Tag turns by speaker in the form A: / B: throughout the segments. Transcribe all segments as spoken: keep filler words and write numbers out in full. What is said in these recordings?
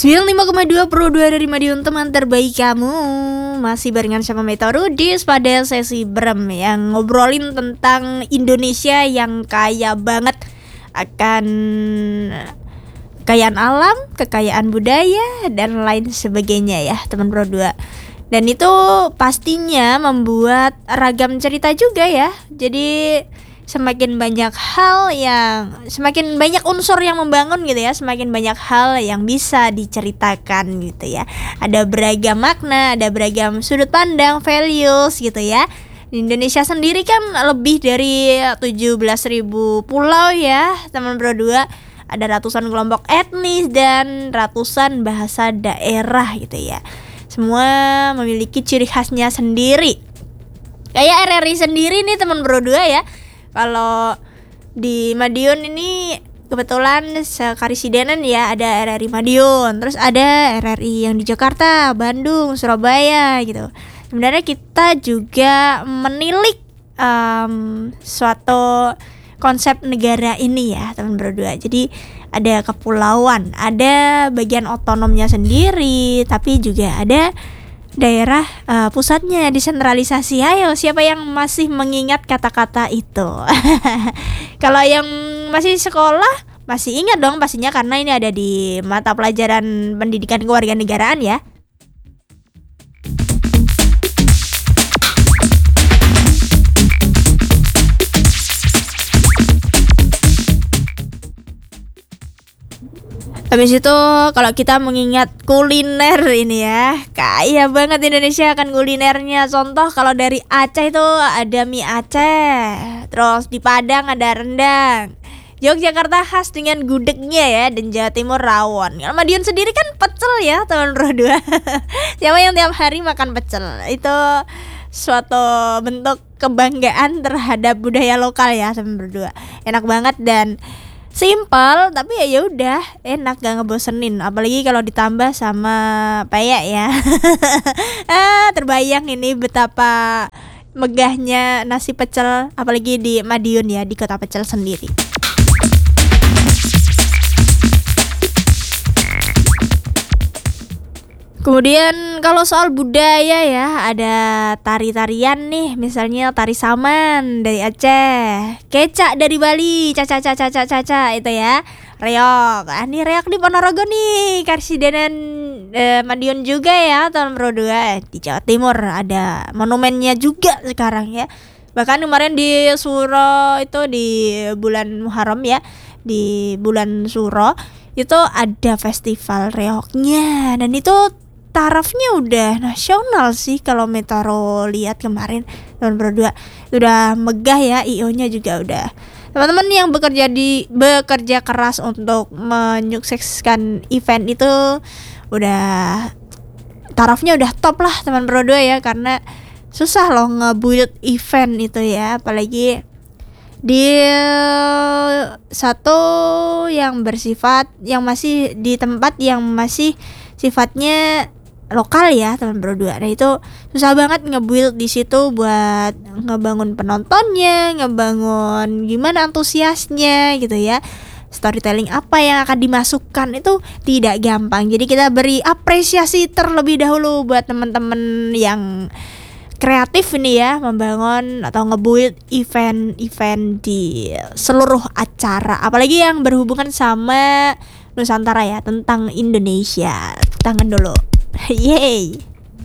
A: sembilan puluh lima koma dua Pro dua dari Madiun, teman terbaik kamu. Masih barengan sama Meta Rudis pada sesi Brem yang ngobrolin tentang Indonesia yang kaya banget akan kekayaan alam, kekayaan budaya, dan lain sebagainya ya teman Pro dua. Dan itu pastinya membuat ragam cerita juga ya. Jadi semakin banyak hal yang semakin banyak unsur yang membangun gitu ya, semakin banyak hal yang bisa diceritakan gitu ya. Ada beragam makna, ada beragam sudut pandang, values gitu ya. Di Indonesia sendiri kan lebih dari tujuh belas ribu pulau ya teman Pro dua. Ada ratusan kelompok etnis dan ratusan bahasa daerah gitu ya. Semua memiliki ciri khasnya sendiri. Kayak R R I sendiri nih teman Pro dua ya. Kalau di Madiun ini kebetulan sekarisidenan ya, ada R R I Madiun, terus ada R R I yang di Jakarta, Bandung, Surabaya gitu. Sebenarnya kita juga menilik um, suatu konsep negara ini ya teman Pro dua. Jadi ada kepulauan, ada bagian otonomnya sendiri, tapi juga ada daerah uh, pusatnya desentralisasi. Ayo, siapa yang masih mengingat kata-kata itu? Kalau yang masih sekolah masih ingat dong pastinya, karena ini ada di mata pelajaran pendidikan kewarganegaraan ya. Habis itu kalau kita mengingat kuliner ini ya, kaya banget Indonesia akan kulinernya. Contoh kalau dari Aceh itu ada mie Aceh, terus di Padang ada rendang, Yogyakarta khas dengan gudegnya ya, dan Jawa Timur rawon. Kalau Madiun sendiri kan pecel ya teman Pro dua. Siapa yang tiap hari makan pecel? Itu suatu bentuk kebanggaan terhadap budaya lokal ya teman Pro dua. Enak banget dan simpel, tapi ya udah enak, gak ngebosenin. Apalagi kalau ditambah sama peyek ya. ah, terbayang ini betapa megahnya nasi pecel, apalagi di Madiun ya, di kota pecel sendiri. Kemudian kalau soal budaya ya, ada tari-tarian nih, misalnya tari saman dari Aceh, kecak dari Bali, caca caca caca caca itu ya, reok. Ah, ini reok di Ponorogo nih, Karsidenan eh, Madiun juga ya tahun Pro dua. Di Jawa Timur ada monumennya juga sekarang ya. Bahkan kemarin di Suro itu di bulan Muharram ya, di bulan Suro itu ada festival reoknya, dan itu tarafnya udah nasional sih kalau Metro lihat kemarin tahun Pro dua. Udah megah ya, I O-nya juga udah. Teman-teman yang bekerja di bekerja keras untuk menyukseskan event itu udah tarafnya udah top lah teman Pro dua ya, karena susah loh nge-build event itu ya, apalagi di satu yang bersifat yang masih di tempat yang masih sifatnya lokal ya teman Pro dua. Nah itu susah banget nge-build di situ buat ngebangun penontonnya, ngebangun gimana antusiasnya gitu ya. Storytelling apa yang akan dimasukkan itu tidak gampang. Jadi kita beri apresiasi terlebih dahulu buat teman-teman yang kreatif ini ya, membangun atau nge-build event-event di seluruh acara, apalagi yang berhubungan sama Nusantara ya, tentang Indonesia. Tangan dulu. Yeay.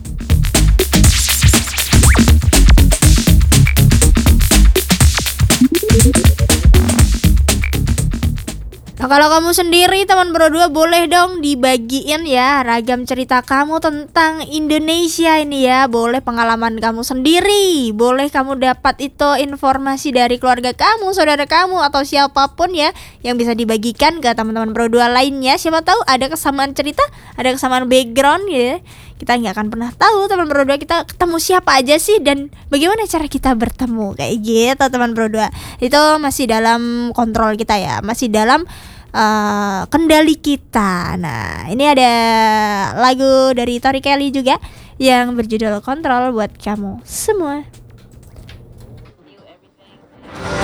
A: Nah, kalau kamu sendiri teman Pro dua boleh dong dibagiin ya ragam cerita kamu tentang Indonesia ini ya. Boleh pengalaman kamu sendiri, boleh kamu dapat itu informasi dari keluarga kamu, saudara kamu, atau siapapun ya yang bisa dibagikan ke teman-teman Pro dua lainnya. Siapa tahu ada kesamaan cerita, ada kesamaan background ya. Kita nggak akan pernah tahu teman Pro dua kita ketemu siapa aja sih, dan bagaimana cara kita bertemu kayak gitu teman Pro dua. Itu masih dalam kontrol kita ya, masih dalam uh, kendali kita. Nah ini ada lagu dari Tori Kelly juga yang berjudul Kontrol buat kamu semua.